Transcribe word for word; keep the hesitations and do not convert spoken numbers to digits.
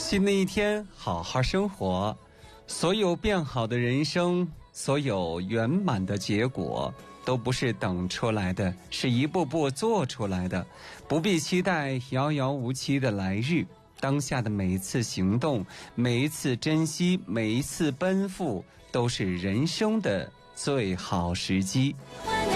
新的一天，好好生活。所有变好的人生，所有圆满的结果，都不是等出来的，是一步步做出来的。不必期待遥遥无期的来日，当下的每一次行动，每一次珍惜，每一次奔赴，都是人生的最好时机。